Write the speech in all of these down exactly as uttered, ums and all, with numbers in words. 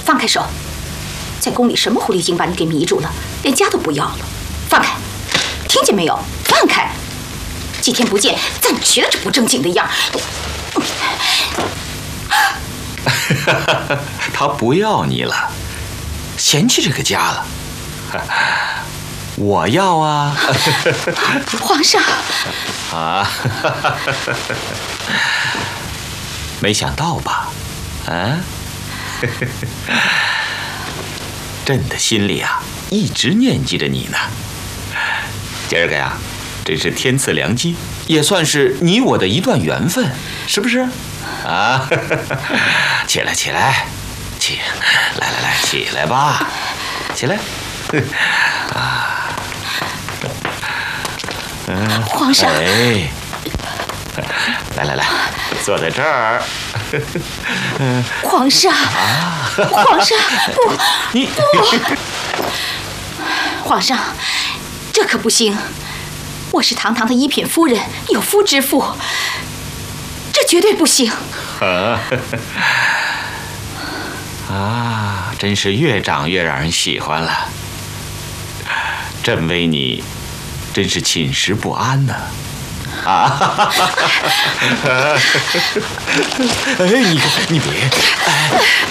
放开手！在宫里什么狐狸精把你给迷住了，连家都不要了？放开！听见没有？放开！几天不见，暂娶了这不正经的样。 他不要你了，嫌弃这个家了。我要啊！ 皇上啊！没想到吧？啊！朕的心里啊，一直念记着你呢。今儿个呀，真是天赐良机，也算是你我的一段缘分，是不是？啊！起来，起来，起！来来来，起来吧，起来！啊！ 嗯，皇上。 哎，来来来，坐在这儿。 皇上，啊、皇上，不， 你不，皇上，这可不行！我是堂堂的一品夫人，有夫之妇，这绝对不行。 啊，啊，真是越长越让人喜欢了。朕为你，真是寝食不安呢。啊！哎，你你别！哎，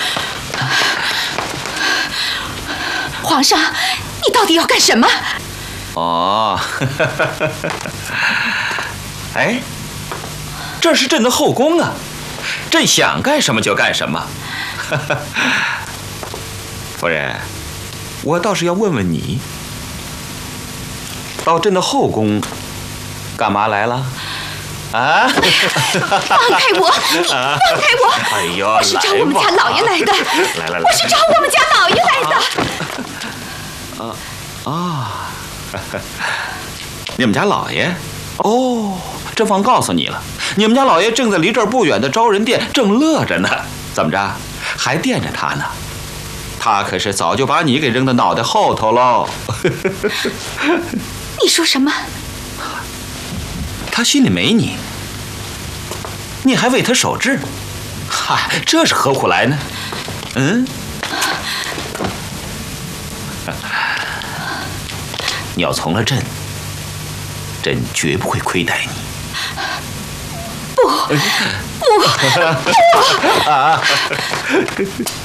皇上，你到底要干什么？ 哦，哎，这是朕的后宫啊，朕想干什么就干什么。夫人，我倒是要问问你，到朕的后宫干嘛来了？啊！ 放开我！你放开我！ 哎呦， 我是找我们家老爷来的。 来来来， 我是找我们家老爷来的。啊啊！你们家老爷？哦，朕忘告诉你了，你们家老爷正在离这儿不远的昭仁殿正乐着呢。怎么着？还惦着他呢？他可是早就把你给扔到脑袋后头喽。 你说什么？ 他心里没你，你还为他守制，嗨，这是何苦来呢？嗯，你要从了朕，朕绝不会亏待你。 不，不，不！ 啊！